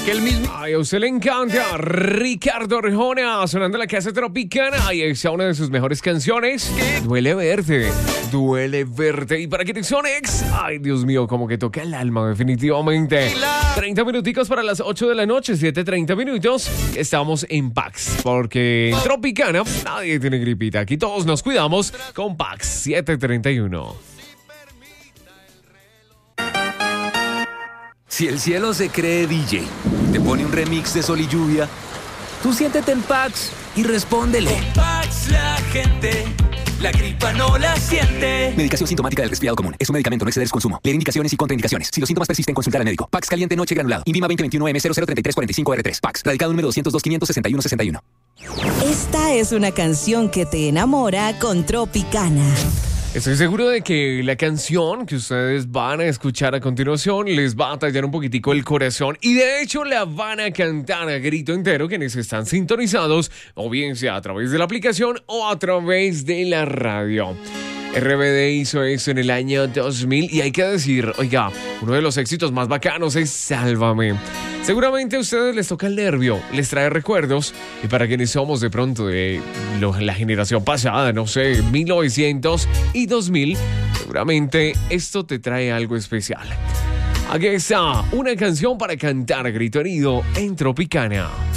que el mismo. Ay, a usted le encanta Ricardo Arjona sonando la casa tropicana. Ay, esa es una de sus mejores canciones. Duele verte, duele verte. ¿Y para quiénes son ex? Ay, Dios mío, como que toca el alma, definitivamente. 30 minuticos para las 8 de la noche, 7:30 minutos. Estamos en Pax, porque en Tropicana nadie tiene gripita. Aquí todos nos cuidamos con Pax 7:31. Si el cielo se cree DJ, te pone un remix de Sol y Lluvia, tú siéntete en Pax y respóndele. Con Pax la gente, la gripa no la siente. Medicación sintomática del resfriado común. Es un medicamento, no exceder su consumo. Leer indicaciones y contraindicaciones. Si los síntomas persisten, consultar al médico. Pax caliente noche granulado. INVIMA 2021M003345R3. Pax. Radicado número 202-561-61. Esta es una canción que te enamora con Tropicana. Estoy seguro de que la canción que ustedes van a escuchar a continuación les va a tallar un poquitico el corazón y de hecho la van a cantar a grito entero quienes están sintonizados, o bien sea a través de la aplicación o a través de la radio. RBD hizo eso en el año 2000 y hay que decir, oiga, uno de los éxitos más bacanos es Sálvame. Seguramente a ustedes les toca el nervio, les trae recuerdos y para quienes somos de pronto de la generación pasada, no sé, 1900 y 2000, seguramente esto te trae algo especial. Aquí está una canción para cantar a grito herido en Tropicana.